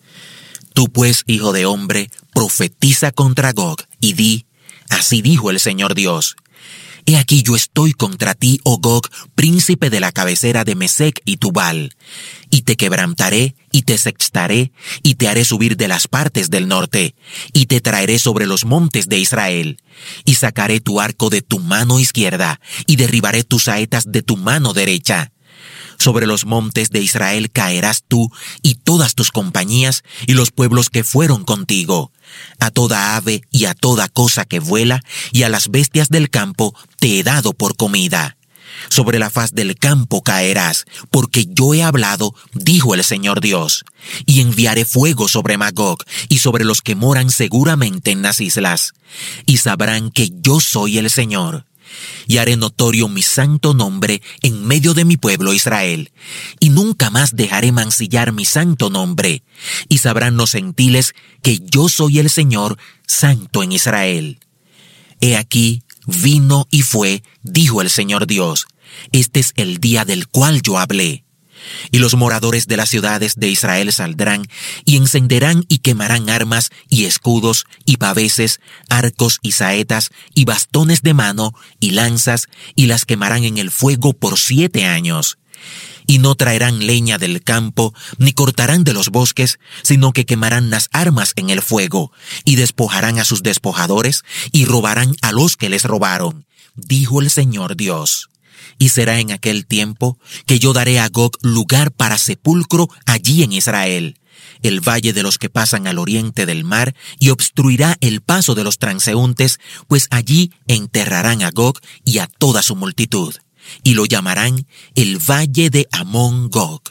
Tú pues, hijo de hombre, profetiza contra Gog, y di: así dijo el Señor Dios. He aquí yo estoy contra ti, oh Gog, príncipe de la cabecera de Mesec y Tubal, y te quebrantaré, y te sextaré, y te haré subir de las partes del norte, y te traeré sobre los montes de Israel, y sacaré tu arco de tu mano izquierda, y derribaré tus saetas de tu mano derecha. Sobre los montes de Israel caerás tú y todas tus compañías y los pueblos que fueron contigo. A toda ave y a toda cosa que vuela y a las bestias del campo te he dado por comida. Sobre la faz del campo caerás, porque yo he hablado, dijo el Señor Dios. Y enviaré fuego sobre Magog y sobre los que moran seguramente en las islas. Y sabrán que yo soy el Señor. Y haré notorio mi santo nombre en medio de mi pueblo Israel, y nunca más dejaré mancillar mi santo nombre, y sabrán los gentiles que yo soy el Señor, santo en Israel. He aquí, vino y fue, dijo el Señor Dios, este es el día del cual yo hablé. Y los moradores de las ciudades de Israel saldrán, y encenderán y quemarán armas, y escudos, y paveses, arcos y saetas, y bastones de mano, y lanzas, y las quemarán en el fuego por siete años. Y no traerán leña del campo, ni cortarán de los bosques, sino que quemarán las armas en el fuego, y despojarán a sus despojadores, y robarán a los que les robaron, dijo el Señor Dios. Y será en aquel tiempo que yo daré a Gog lugar para sepulcro allí en Israel, el valle de los que pasan al oriente del mar, y obstruirá el paso de los transeúntes, pues allí enterrarán a Gog y a toda su multitud. y lo llamarán el Valle de Amón Gog.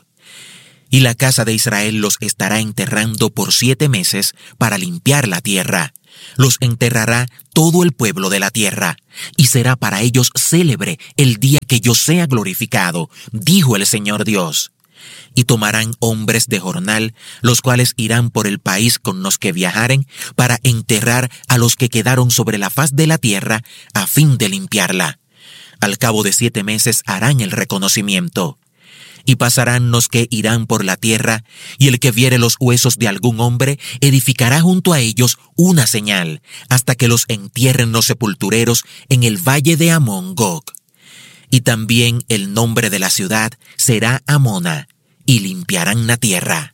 Y la casa de Israel los estará enterrando por siete meses para limpiar la tierra. Los enterrará todo el pueblo de la tierra, y será para ellos célebre el día que yo sea glorificado, dijo el Señor Dios. Y tomarán hombres de jornal, los cuales irán por el país con los que viajaren, para enterrar a los que quedaron sobre la faz de la tierra, a fin de limpiarla. Al cabo de siete meses harán el reconocimiento. Y pasarán los que irán por la tierra, y el que viere los huesos de algún hombre, edificará junto a ellos una señal, hasta que los entierren los sepultureros en el valle de Amón Gog. Y también el nombre de la ciudad será Amona, y limpiarán la tierra.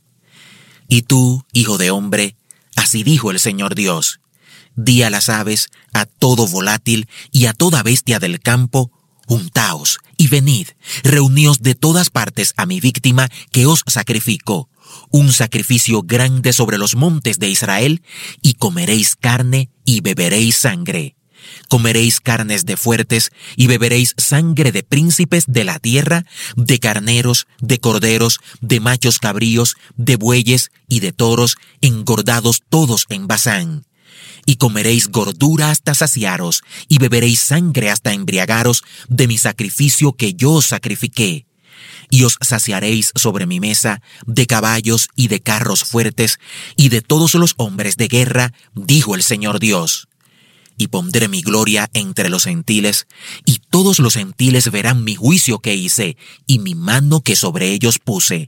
Y tú, hijo de hombre, así dijo el Señor Dios, di a las aves, a todo volátil y a toda bestia del campo, juntaos y venid, reuníos de todas partes a mi víctima que os sacrifico, un sacrificio grande sobre los montes de Israel, y comeréis carne y beberéis sangre. Comeréis carnes de fuertes y beberéis sangre de príncipes de la tierra, de carneros, de corderos, de machos cabríos, de bueyes y de toros, engordados todos en Basán. Y comeréis gordura hasta saciaros, y beberéis sangre hasta embriagaros de mi sacrificio que yo os sacrifiqué. Y os saciaréis sobre mi mesa de caballos y de carros fuertes, y de todos los hombres de guerra, dijo el Señor Dios. Y pondré mi gloria entre los gentiles, y todos los gentiles verán mi juicio que hice, y mi mano que sobre ellos puse.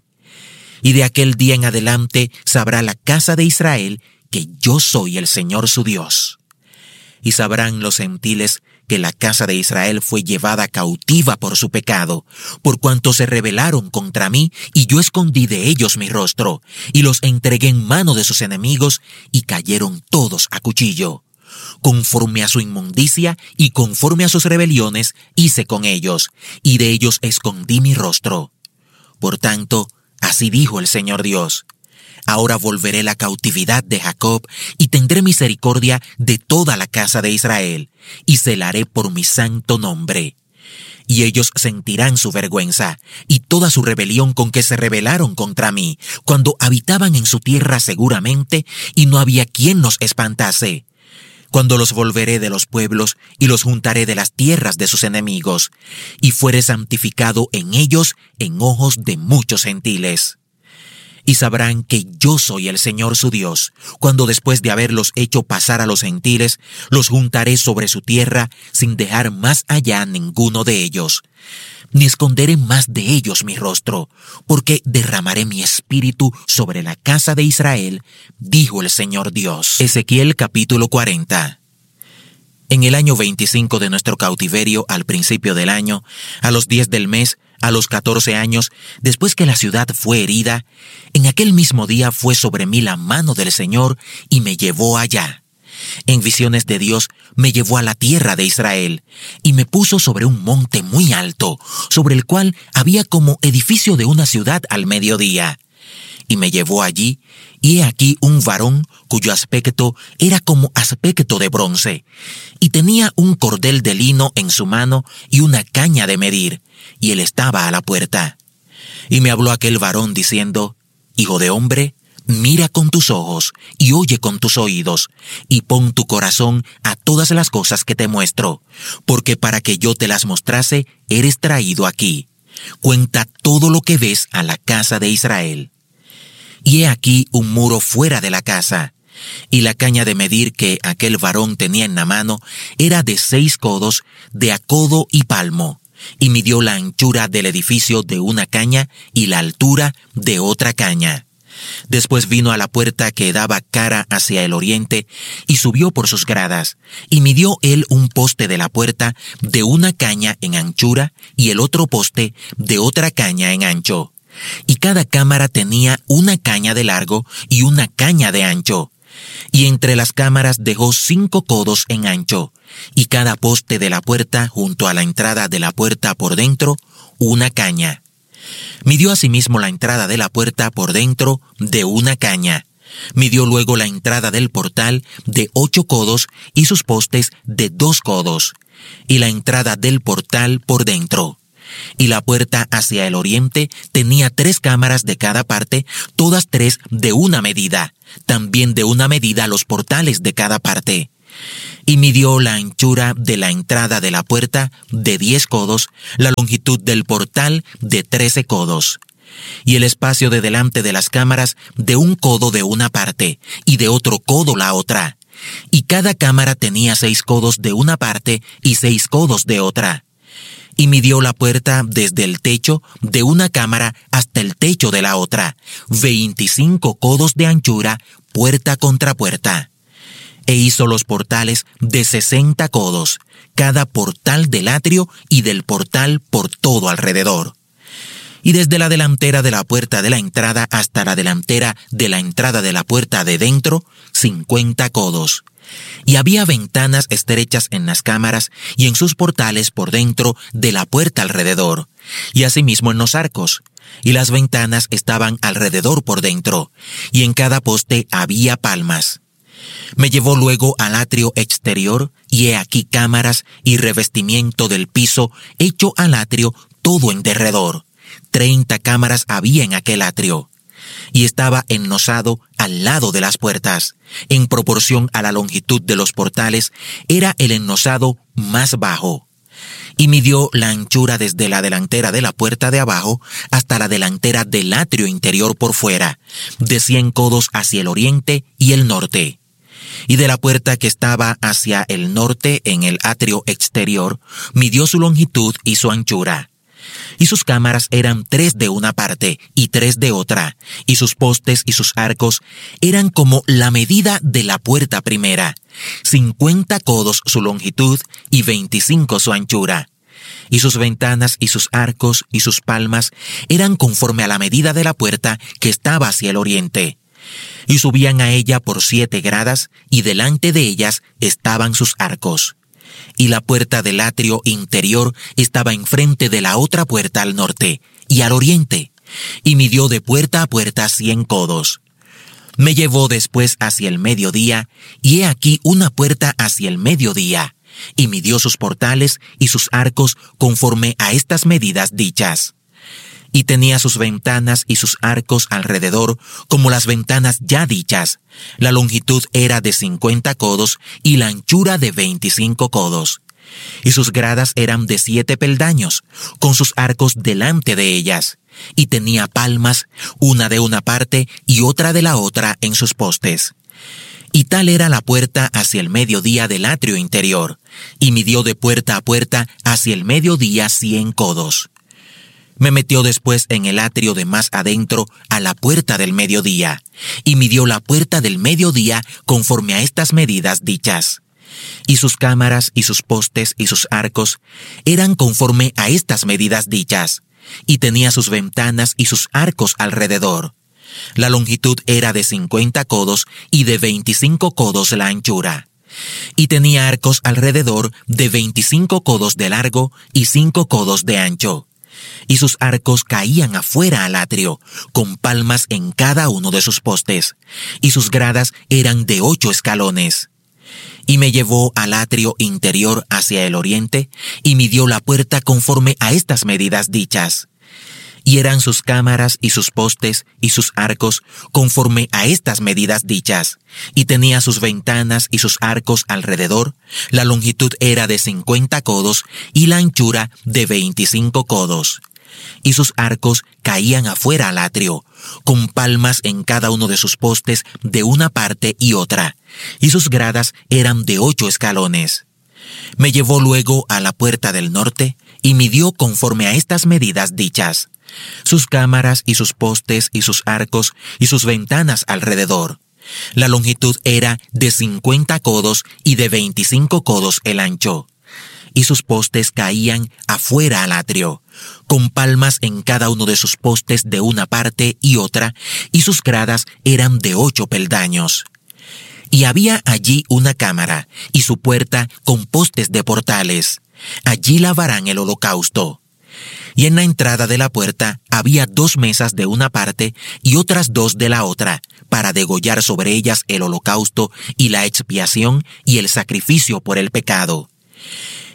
Y de aquel día en adelante sabrá la casa de Israel que yo soy el Señor su Dios. Y sabrán los gentiles que la casa de Israel fue llevada cautiva por su pecado, por cuanto se rebelaron contra mí, y yo escondí de ellos mi rostro, y los entregué en mano de sus enemigos, y cayeron todos a cuchillo. Conforme a su inmundicia y conforme a sus rebeliones hice con ellos, y de ellos escondí mi rostro. Por tanto, así dijo el Señor Dios, ahora volveré la cautividad de Jacob, y tendré misericordia de toda la casa de Israel, y celaré por mi santo nombre. Y ellos sentirán su vergüenza, y toda su rebelión con que se rebelaron contra mí, cuando habitaban en su tierra seguramente, y no había quien nos espantase. Cuando los volveré de los pueblos, y los juntaré de las tierras de sus enemigos, y fuere santificado en ellos en ojos de muchos gentiles. Y sabrán que yo soy el Señor su Dios, cuando después de haberlos hecho pasar a los gentiles, los juntaré sobre su tierra, sin dejar más allá ninguno de ellos. Ni esconderé más de ellos mi rostro, porque derramaré mi espíritu sobre la casa de Israel, dijo el Señor Dios. Ezequiel capítulo cuarenta. En el año veinticinco de nuestro cautiverio, al principio del año, a los diez del mes, a los catorce años, después que la ciudad fue herida, en aquel mismo día fue sobre mí la mano del Señor y me llevó allá. En visiones de Dios me llevó a la tierra de Israel y me puso sobre un monte muy alto, sobre el cual había como edificio de una ciudad al mediodía. Y me llevó allí, y he aquí un varón cuyo aspecto era como aspecto de bronce, y tenía un cordel de lino en su mano y una caña de medir, y él estaba a la puerta. Y me habló aquel varón diciendo, Hijo de hombre, mira con tus ojos y oye con tus oídos, y pon tu corazón a todas las cosas que te muestro, porque para que yo te las mostrase eres traído aquí. Cuenta todo lo que ves a la casa de Israel. Y he aquí un muro fuera de la casa, y la caña de medir que aquel varón tenía en la mano era de seis codos, de a codo y palmo, y midió la anchura del edificio de una caña y la altura de otra caña. Después vino a la puerta que daba cara hacia el oriente, y subió por sus gradas, y midió él un poste de la puerta de una caña en anchura, y el otro poste de otra caña en ancho. Y cada cámara tenía una caña de largo y una caña de ancho. Y entre las cámaras dejó cinco codos en ancho, y cada poste de la puerta junto a la entrada de la puerta por dentro, una caña. Midió asimismo la entrada de la puerta por dentro de una caña. Midió luego la entrada del portal de ocho codos y sus postes de dos codos, y la entrada del portal por dentro. Y la puerta hacia el oriente tenía tres cámaras de cada parte, todas tres de una medida, también de una medida los portales de cada parte. Y midió la anchura de la entrada de la puerta de diez codos, la longitud del portal de trece codos, y el espacio de delante de las cámaras de un codo de una parte, y de otro codo la otra. Y cada cámara tenía seis codos de una parte y seis codos de otra. Y midió la puerta desde el techo de una cámara hasta el techo de la otra, veinticinco codos de anchura, puerta contra puerta. E hizo los portales de sesenta codos, cada portal del atrio y del portal por todo alrededor. Y desde la delantera de la puerta de la entrada hasta la delantera de la entrada de la puerta de dentro, cincuenta codos. Y había ventanas estrechas en las cámaras y en sus portales por dentro de la puerta alrededor, y asimismo en los arcos. Y las ventanas estaban alrededor por dentro, y en cada poste había palmas. Me llevó luego al atrio exterior, y he aquí cámaras y revestimiento del piso hecho al atrio todo en derredor. Treinta cámaras había en aquel atrio, y estaba enlosado al lado de las puertas. En proporción a la longitud de los portales, era el enlosado más bajo. Y midió la anchura desde la delantera de la puerta de abajo hasta la delantera del atrio interior por fuera, de cien codos hacia el oriente y el norte. Y de la puerta que estaba hacia el norte en el atrio exterior, midió su longitud y su anchura. Y sus cámaras eran tres de una parte y tres de otra, y sus postes y sus arcos eran como la medida de la puerta primera, cincuenta codos su longitud y veinticinco su anchura. Y sus ventanas y sus arcos y sus palmas eran conforme a la medida de la puerta que estaba hacia el oriente. Y subían a ella por siete gradas, y delante de ellas estaban sus arcos. Y la puerta del atrio interior estaba enfrente de la otra puerta al norte y al oriente, y midió de puerta a puerta cien codos. Me llevó después hacia el mediodía, y he aquí una puerta hacia el mediodía, y midió sus portales y sus arcos conforme a estas medidas dichas. Y tenía sus ventanas y sus arcos alrededor como las ventanas ya dichas. La longitud era de cincuenta codos y la anchura de veinticinco codos. Y sus gradas eran de siete peldaños, con sus arcos delante de ellas. Y tenía palmas, una de una parte y otra de la otra en sus postes. Y tal era la puerta hacia el mediodía del atrio interior, y midió de puerta a puerta hacia el mediodía cien codos. Me metió después en el atrio de más adentro a la puerta del mediodía, y midió la puerta del mediodía conforme a estas medidas dichas. Y sus cámaras y sus postes y sus arcos eran conforme a estas medidas dichas, y tenía sus ventanas y sus arcos alrededor. La longitud era de cincuenta codos y de veinticinco codos la anchura. Y tenía arcos alrededor de veinticinco codos de largo y cinco codos de ancho. Y sus arcos caían afuera al atrio, con palmas en cada uno de sus postes, y sus gradas eran de ocho escalones. Y me llevó al atrio interior hacia el oriente, y midió la puerta conforme a estas medidas dichas. Y eran sus cámaras y sus postes y sus arcos conforme a estas medidas dichas, y tenía sus ventanas y sus arcos alrededor. La longitud era de cincuenta codos y la anchura de veinticinco codos. Y sus arcos caían afuera al atrio, con palmas en cada uno de sus postes de una parte y otra, y sus gradas eran de ocho escalones. Me llevó luego a la puerta del norte, y midió conforme a estas medidas dichas, sus cámaras y sus postes y sus arcos y sus ventanas alrededor. La longitud era de cincuenta codos y de veinticinco codos el ancho. Y sus postes caían afuera al atrio, con palmas en cada uno de sus postes de una parte y otra, y sus gradas eran de ocho peldaños. Y había allí una cámara, y su puerta con postes de portales. Allí lavarán el holocausto. Y en la entrada de la puerta había dos mesas de una parte y otras dos de la otra, para degollar sobre ellas el holocausto y la expiación y el sacrificio por el pecado.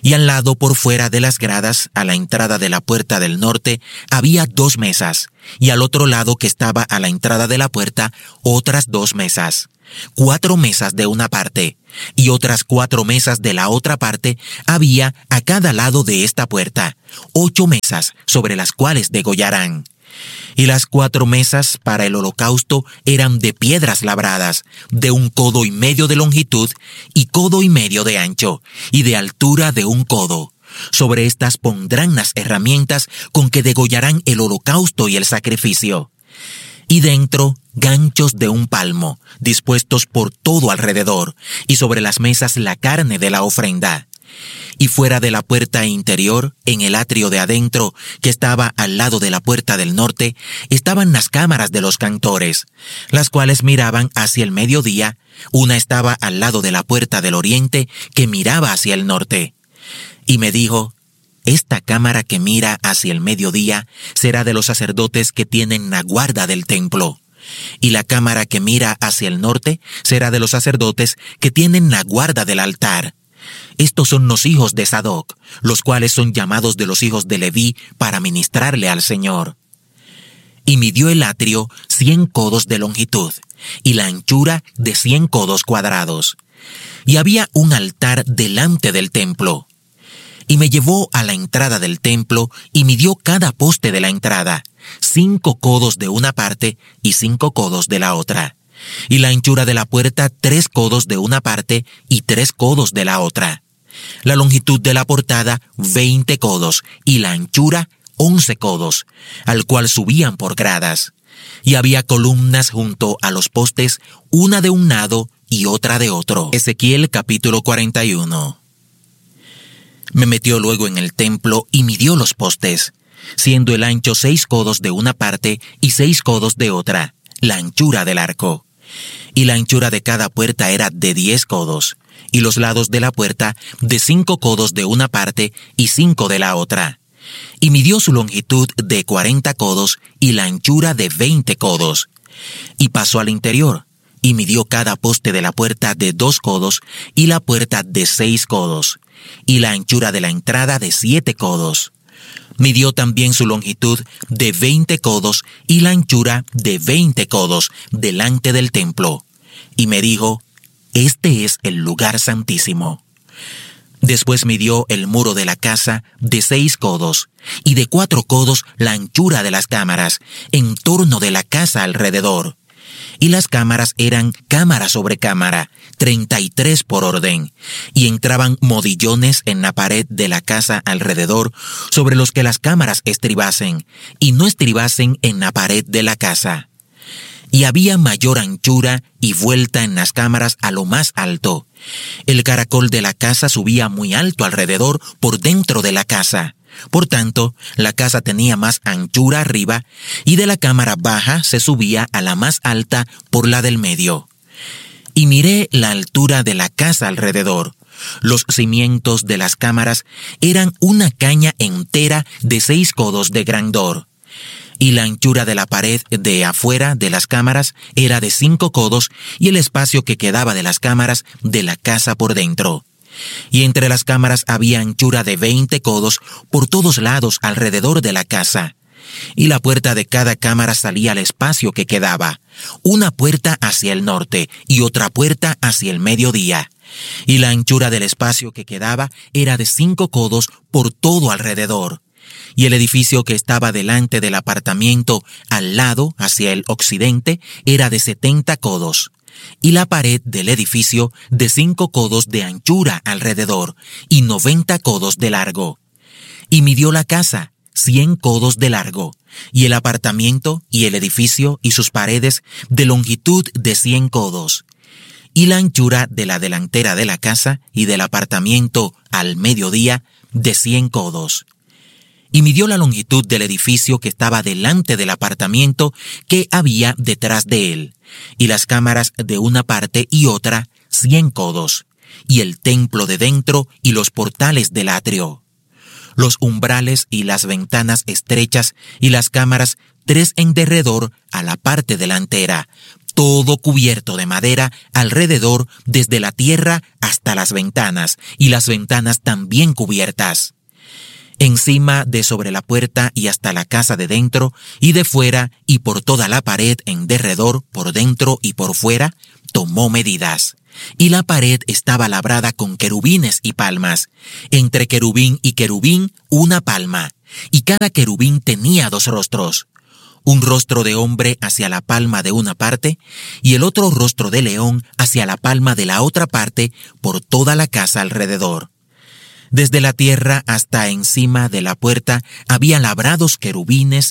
Y al lado por fuera de las gradas, a la entrada de la puerta del norte, había dos mesas, y al otro lado que estaba a la entrada de la puerta, otras dos mesas. Cuatro mesas de una parte, y otras cuatro mesas de la otra parte había a cada lado de esta puerta, ocho mesas sobre las cuales degollarán. Y las cuatro mesas para el holocausto eran de piedras labradas, de un codo y medio de longitud y codo y medio de ancho, y de altura de un codo. Sobre estas pondrán las herramientas con que degollarán el holocausto y el sacrificio. Y dentro, ganchos de un palmo, dispuestos por todo alrededor, y sobre las mesas la carne de la ofrenda. Y fuera de la puerta interior, en el atrio de adentro, que estaba al lado de la puerta del norte, estaban las cámaras de los cantores, las cuales miraban hacia el mediodía. Una estaba al lado de la puerta del oriente, que miraba hacia el norte. Y me dijo: esta cámara que mira hacia el mediodía será de los sacerdotes que tienen la guarda del templo. Y la cámara que mira hacia el norte será de los sacerdotes que tienen la guarda del altar. Estos son los hijos de Sadoc, los cuales son llamados de los hijos de Leví para ministrarle al Señor. Y midió el atrio cien codos de longitud, y la anchura de cien codos cuadrados. Y había un altar delante del templo. Y me llevó a la entrada del templo, y midió cada poste de la entrada, cinco codos de una parte y cinco codos de la otra. Y la anchura de la puerta, tres codos de una parte y tres codos de la otra. La longitud de la portada, veinte codos, y la anchura, once codos, al cual subían por gradas. Y había columnas junto a los postes, una de un lado y otra de otro. Ezequiel capítulo cuarenta y uno. Me metió luego en el templo y midió los postes, siendo el ancho seis codos de una parte y seis codos de otra, la anchura del arco. Y la anchura de cada puerta era de diez codos, y los lados de la puerta de cinco codos de una parte y cinco de la otra. Y midió su longitud de cuarenta codos y la anchura de veinte codos. Y pasó al interior, y midió cada poste de la puerta de dos codos y la puerta de seis codos, y la anchura de la entrada de siete codos. Midió también su longitud de veinte codos y la anchura de veinte codos delante del templo. Y me dijo: este es el lugar santísimo. Después midió el muro de la casa de seis codos, y de cuatro codos la anchura de las cámaras, en torno de la casa alrededor. Y las cámaras eran cámara sobre cámara, treinta y tres por orden, y entraban modillones en la pared de la casa alrededor, sobre los que las cámaras estribasen, y no estribasen en la pared de la casa. Y había mayor anchura y vuelta en las cámaras a lo más alto. El caracol de la casa subía muy alto alrededor por dentro de la casa. Por tanto, la casa tenía más anchura arriba, y de la cámara baja se subía a la más alta por la del medio. Y miré la altura de la casa alrededor. Los cimientos de las cámaras eran una caña entera de seis codos de grandor. Y la anchura de la pared de afuera de las cámaras era de cinco codos, y el espacio que quedaba de las cámaras de la casa por dentro. Y entre las cámaras había anchura de veinte codos por todos lados alrededor de la casa. Y la puerta de cada cámara salía al espacio que quedaba, una puerta hacia el norte y otra puerta hacia el mediodía. Y la anchura del espacio que quedaba era de cinco codos por todo alrededor. Y el edificio que estaba delante del apartamiento al lado, hacia el occidente, era de setenta codos. Y la pared del edificio de cinco codos de anchura alrededor y noventa codos de largo. Y midió la casa, cien codos de largo, y el apartamiento y el edificio y sus paredes de longitud de cien codos. Y la anchura de la delantera de la casa y del apartamiento al mediodía de cien codos. Y midió la longitud del edificio que estaba delante del apartamiento que había detrás de él, y las cámaras de una parte y otra, cien codos, y el templo de dentro y los portales del atrio. Los umbrales y las ventanas estrechas y las cámaras, tres en derredor a la parte delantera, todo cubierto de madera alrededor desde la tierra hasta las ventanas, y las ventanas también cubiertas. Encima de sobre la puerta y hasta la casa de dentro y de fuera y por toda la pared en derredor, por dentro y por fuera, tomó medidas. Y la pared estaba labrada con querubines y palmas, entre querubín y querubín una palma, y cada querubín tenía dos rostros, un rostro de hombre hacia la palma de una parte y el otro rostro de león hacia la palma de la otra parte por toda la casa alrededor. Desde la tierra hasta encima de la puerta había labrados querubines